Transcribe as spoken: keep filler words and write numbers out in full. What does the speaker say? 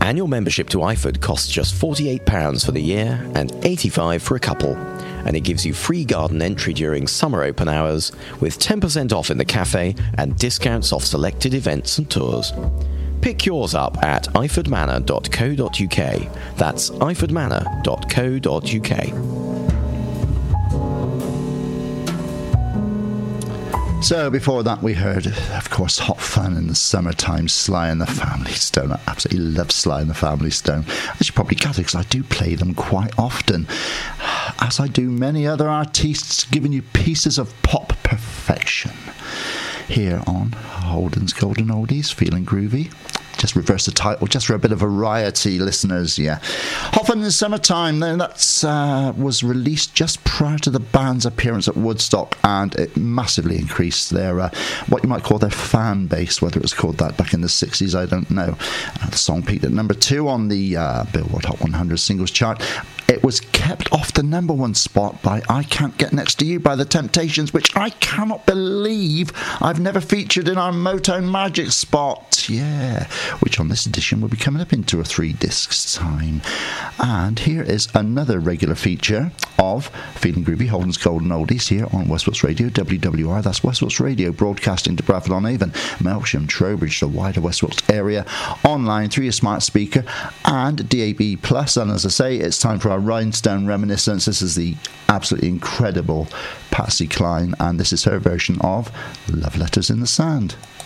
Annual membership to iFood costs just forty-eight pounds for the year and eighty-five pounds for a couple, and it gives you free garden entry during summer open hours with ten percent off in the cafe and discounts off selected events and tours. Pick yours up at iford manor dot co dot uk. That's iford manor dot co dot uk. So before that we heard, of course, Hot Fun in the Summertime, Sly and the Family Stone. I absolutely love Sly and the Family Stone, as you probably gather, because I do play them quite often, as I do many other artists, giving you pieces of pop perfection here on Holden's Golden Oldies, Feeling Groovy. Just reverse the title, just for a bit of variety, listeners, yeah. Hot Fun in the Summertime, then that uh, was released just prior to the band's appearance at Woodstock, and it massively increased their, uh, what you might call their fan base, whether it was called that back in the sixties, I don't know. Uh, the song peaked at number two on the uh, Billboard Hot one hundred singles chart. It was kept off the number one spot by I Can't Get Next to You by The Temptations, which I cannot believe I've never featured in our Motown Magic spot. Yeah, which on this edition will be coming up in two or three discs time. And here is another regular feature of Feeling Groovy, Holden's Golden Oldies, here on Westwatch Radio, W W R. That's Westwatch Radio, broadcasting to Bradford-on-Avon, Melksham, Trowbridge, the wider Westwatch area, online through your smart speaker and D A B plus. And as I say, it's time for our Rhinestone Reminiscence. This is the absolutely incredible Patsy Cline, and this is her version of Love Letters in the Sand.